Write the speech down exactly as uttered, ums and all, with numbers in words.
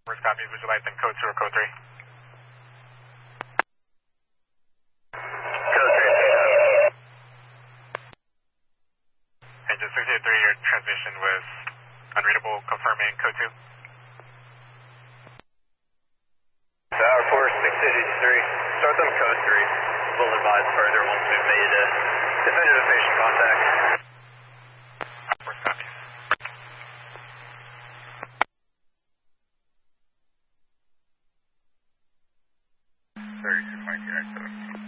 First copy, visualize in code two or code three. Code three. Engine six eight three, your transmission was unreadable, confirming code two. Tower four six eight three, start them code three. We'll advise further once we've made a definitive patient contact. First copy. thirty-two point two nine seven.